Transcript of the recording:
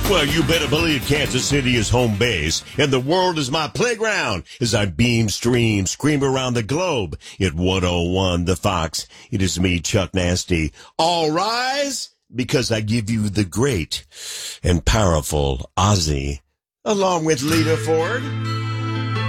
Well, you better believe Kansas City is home base, and the world is my playground as I beam, stream, scream around the globe at 101 The Fox. It is me, Chuck Nasty. All rise, because I give you the great and powerful Ozzy, along with Lita Ford.